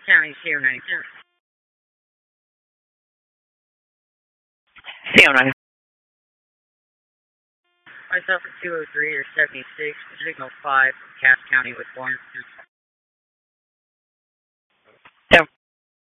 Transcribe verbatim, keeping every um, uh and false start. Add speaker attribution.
Speaker 1: County, zero nine zero. zero nine. Myself at two oh three or seventy-six, signal five, Cass County with one.